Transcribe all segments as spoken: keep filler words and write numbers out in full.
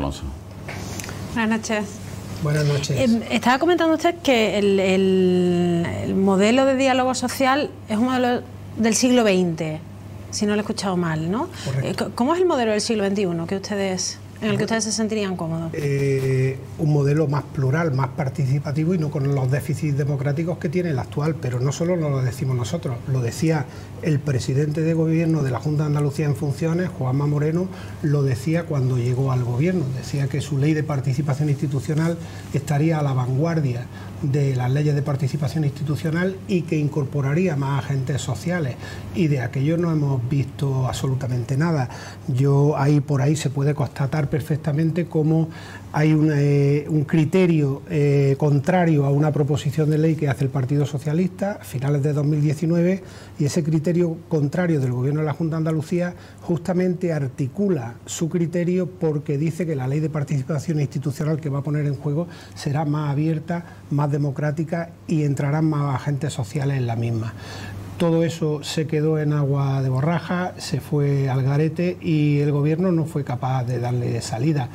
Alonso. Buenas noches. Buenas noches. Eh, estaba comentando usted que el, el, el modelo de diálogo social es un modelo del siglo veinte, si no lo he escuchado mal, ¿no? Correcto. ¿Cómo es el modelo del siglo veintiuno que ustedes, en el que ustedes se sentirían cómodos? Eh, un modelo más plural, más participativo y no con los déficits democráticos que tiene el actual, pero no solo lo decimos nosotros, lo decía el presidente de gobierno de la Junta de Andalucía en funciones, Juanma Moreno, lo decía cuando llegó al gobierno, decía que su ley de participación institucional estaría a la vanguardia de las leyes de participación institucional y que incorporaría más agentes sociales, y de aquello no hemos visto absolutamente nada. Yo ahí por ahí se puede constatar perfectamente cómo hay un, eh, un criterio eh, contrario a una proposición de ley que hace el Partido Socialista a finales de dos mil diecinueve, y ese criterio contrario del Gobierno de la Junta de Andalucía justamente articula su criterio porque dice que la ley de participación institucional que va a poner en juego será más abierta, más democrática y entrarán más agentes sociales en la misma. Todo eso se quedó en agua de borraja, se fue al garete y el Gobierno no fue capaz de darle salida.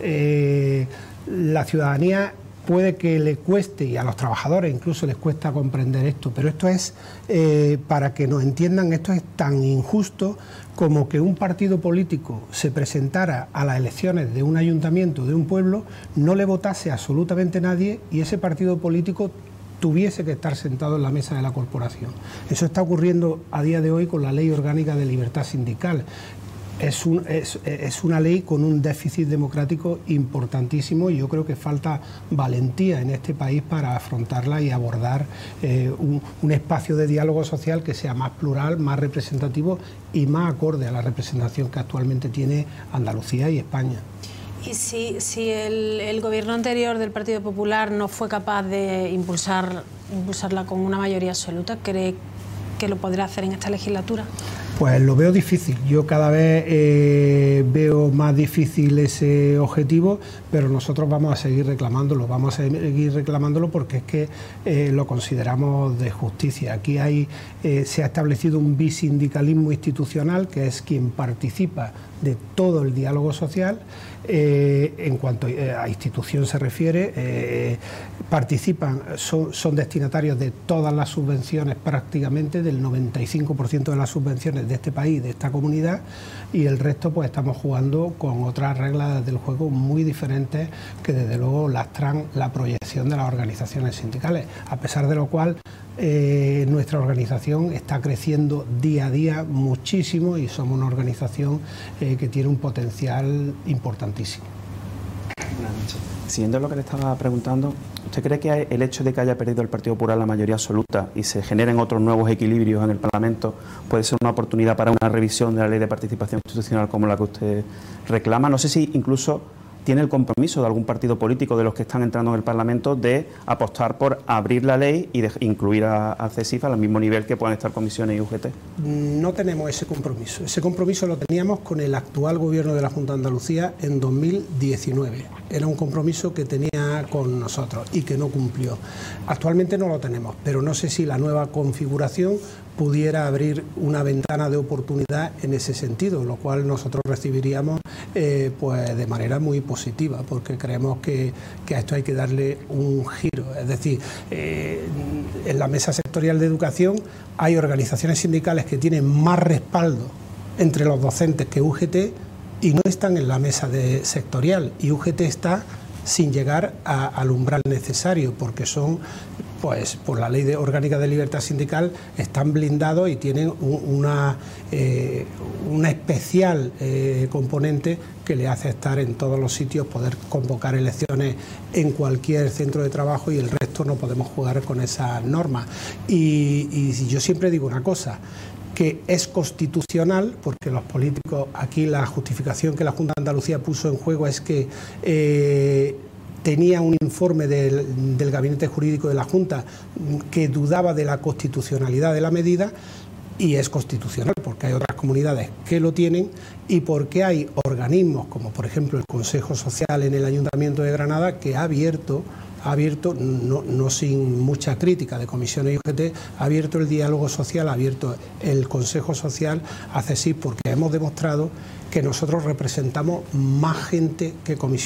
Eh, la ciudadanía puede que le cueste, y a los trabajadores incluso les cuesta comprender esto, pero esto es, eh, para que nos entiendan, esto es tan injusto como que un partido político se presentara a las elecciones de un ayuntamiento, de un pueblo, no le votase absolutamente nadie y ese partido político tuviese que estar sentado en la mesa de la corporación. Eso está ocurriendo a día de hoy con la Ley Orgánica de Libertad Sindical. Es, un, es, es una ley con un déficit democrático importantísimo y yo creo que falta valentía en este país para afrontarla y abordar eh, un, un espacio de diálogo social que sea más plural, más representativo y más acorde a la representación que actualmente tiene Andalucía y España. Y si, si el, el gobierno anterior del Partido Popular no fue capaz de impulsar, impulsarla con una mayoría absoluta, ¿cree que lo podrá hacer en esta legislatura? Pues lo veo difícil. Yo cada vez eh, veo más difícil ese objetivo, pero nosotros vamos a seguir reclamándolo, vamos a seguir reclamándolo porque es que eh, lo consideramos de justicia. Aquí hay, eh, se ha establecido un bisindicalismo institucional, que es quien participa de todo el diálogo social. Eh, en cuanto a institución se refiere, eh, participan, son, son destinatarios de todas las subvenciones, prácticamente del noventa y cinco por ciento de las subvenciones de este país, de esta comunidad, y el resto pues estamos jugando con otras reglas del juego muy diferentes que desde luego lastran la proyección de las organizaciones sindicales, a pesar de lo cual Eh, nuestra organización está creciendo día a día muchísimo y somos una organización eh, que tiene un potencial importantísimo. Siguiendo lo que le estaba preguntando, ¿usted cree que el hecho de que haya perdido el Partido Popular la mayoría absoluta y se generen otros nuevos equilibrios en el Parlamento puede ser una oportunidad para una revisión de la ley de participación institucional como la que usted reclama? No sé si incluso tiene el compromiso de algún partido político de los que están entrando en el Parlamento de apostar por abrir la ley y de incluir a, a CESIF al mismo nivel que puedan estar comisiones y U G T. No tenemos ese compromiso. Ese compromiso lo teníamos con el actual Gobierno de la Junta de Andalucía en dos mil diecinueve. Era un compromiso que tenía con nosotros y que no cumplió. Actualmente no lo tenemos, pero no sé si la nueva configuración pudiera abrir una ventana de oportunidad en ese sentido, lo cual nosotros recibiríamos eh, pues de manera muy positiva, porque creemos que, que a esto hay que darle un giro. Es decir, eh, en la mesa sectorial de educación hay organizaciones sindicales que tienen más respaldo entre los docentes que U G T y no están en la mesa de sectorial, y U G T está sin llegar a, al umbral necesario, porque son, pues por la Ley de Orgánica de Libertad Sindical, están blindados y tienen un, una, eh, una especial eh, componente que le hace estar en todos los sitios, poder convocar elecciones en cualquier centro de trabajo, y el resto no podemos jugar con esas normas. Y, y yo siempre digo una cosa, que es constitucional, porque los políticos, aquí la justificación que la Junta de Andalucía puso en juego es que eh, tenía un informe del, del Gabinete Jurídico de la Junta que dudaba de la constitucionalidad de la medida, y es constitucional porque hay otras comunidades que lo tienen, y porque hay organismos como por ejemplo el Consejo Social en el Ayuntamiento de Granada, que ha abierto ha abierto, no, no sin mucha crítica de comisiones y U G T, ha abierto el diálogo social, ha abierto el Consejo Social a CESIF, porque hemos demostrado que nosotros representamos más gente que comisiones.